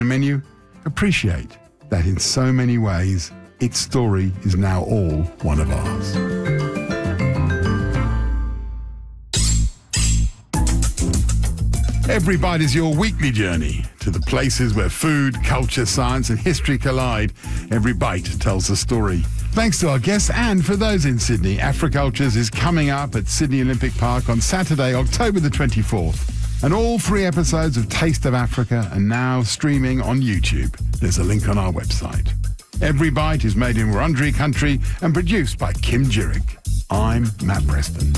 menu, appreciate that in so many ways, its story is now all one of ours. Every Bite is your weekly journey to the places where food, culture, science and history collide. Every Bite tells a story. Thanks to our guests, and for those in Sydney, Africultures is coming up at Sydney Olympic Park on Saturday, October the 24th. And all 3 episodes of Taste of Africa are now streaming on YouTube. There's a link on our website. Every Bite is made in Wurundjeri country and produced by Kim Jurick. I'm Matt Preston.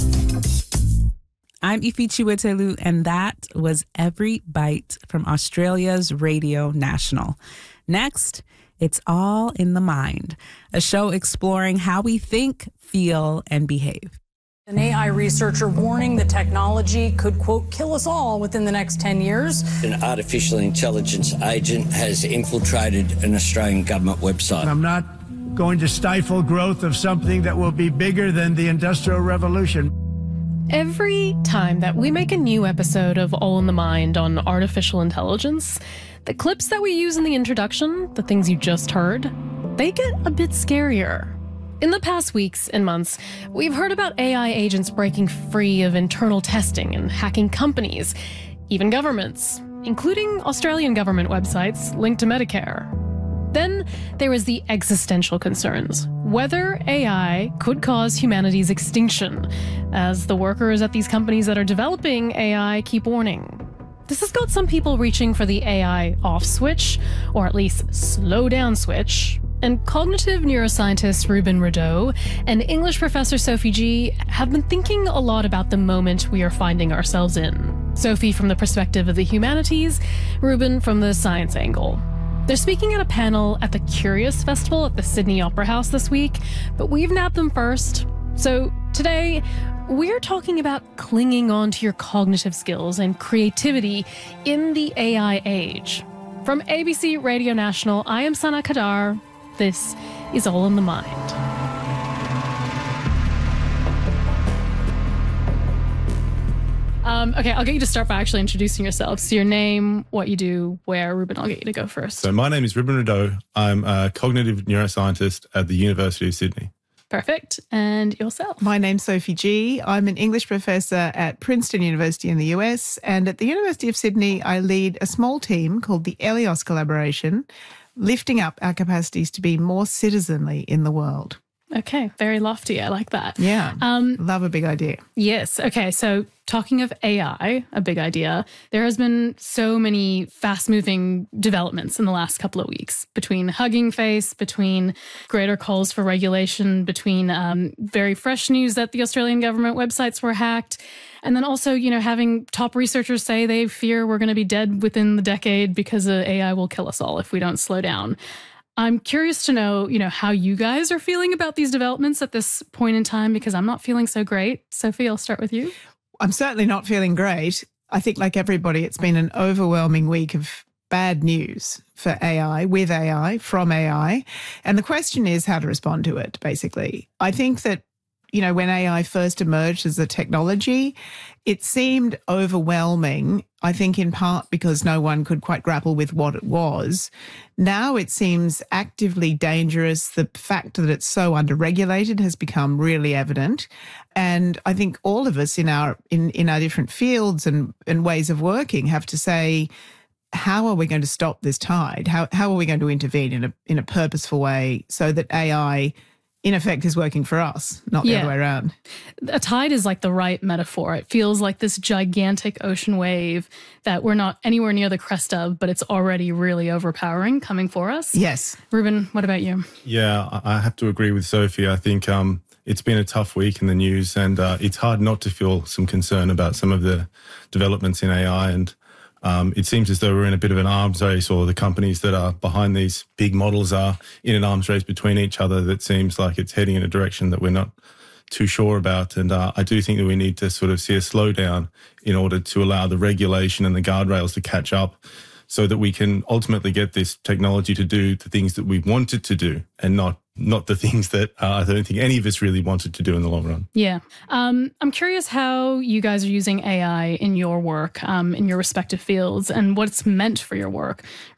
I'm Ifi Chiwetelu, and that was Every Bite from Australia's Radio National. Next, it's All in the Mind, a show exploring how we think, feel, and behave. An AI researcher warning the technology could, quote, kill us all within the next 10 years. An artificial intelligence agent has infiltrated an Australian government website. I'm not going to stifle growth of something that will be bigger than the Industrial Revolution. Every time that we make a new episode of All in the Mind on artificial intelligence, the clips that we use in the introduction, the things you just heard, they get a bit scarier. In the past weeks and months, we've heard about AI agents breaking free of internal testing and hacking companies, even governments, including Australian government websites linked to Medicare. Then there was the existential concerns, whether AI could cause humanity's extinction, as the workers at these companies that are developing AI keep warning. This has got some people reaching for the AI off switch, or at least slow down switch. And cognitive neuroscientist Ruben Rideau and English professor Sophie G have been thinking a lot about the moment we are finding ourselves in. Sophie from the perspective of the humanities, Ruben from the science angle. They're speaking at a panel at the Curious Festival at the Sydney Opera House this week, but we've nabbed them first. So today, we're talking about clinging on to your cognitive skills and creativity in the AI age. From ABC Radio National, I am Sana Kadar. This is All in the Mind. Okay, I'll get you to start by actually introducing yourself. So your name, what you do, where. Ruben, I'll get you to go first. So my name is Ruben Rideau. I'm a cognitive neuroscientist at the University of Sydney. Perfect. And yourself? My name's Sophie G. I'm an English professor at Princeton University in the US. And at the University of Sydney, I lead a small team called the Elios Collaboration, lifting up our capacities to be more citizenly in the world. Okay, very lofty. I like that. Yeah, love a big idea. Yes. Okay, so talking of AI, a big idea, there has been so many fast-moving developments in the last couple of weeks between Hugging Face, between greater calls for regulation, between very fresh news that the Australian government websites were hacked, and then also, having top researchers say they fear we're going to be dead within the decade because AI will kill us all if we don't slow down. I'm curious to know, how you guys are feeling about these developments at this point in time, because I'm not feeling so great. Sophie, I'll start with you. I'm certainly not feeling great. I think like everybody, it's been an overwhelming week of bad news for AI, with AI, from AI. And the question is how to respond to it, basically. I think that, when AI first emerged as a technology, it seemed overwhelming, I think in part because no one could quite grapple with what it was. Now it seems actively dangerous. The fact that it's so underregulated has become really evident. And I think all of us in our different fields and ways of working have to say, how are we going to stop this tide? How are we going to intervene in a purposeful way so that AI in effect is working for us, not the other way around? A tide is like the right metaphor. It feels like this gigantic ocean wave that we're not anywhere near the crest of, but it's already really overpowering coming for us. Yes. Ruben, what about you? Yeah, I have to agree with Sophie. I think it's been a tough week in the news, and it's hard not to feel some concern about some of the developments in AI. And it seems as though we're in a bit of an arms race, or the companies that are behind these big models are in an arms race between each other that seems like it's heading in a direction that we're not too sure about. And I do think that we need to sort of see a slowdown in order to allow the regulation and the guardrails to catch up so that we can ultimately get this technology to do the things that we want it to do, and not the things that I don't think any of us really wanted to do in the long run. Yeah. I'm curious how you guys are using AI in your work, in your respective fields, and what it's meant for your work.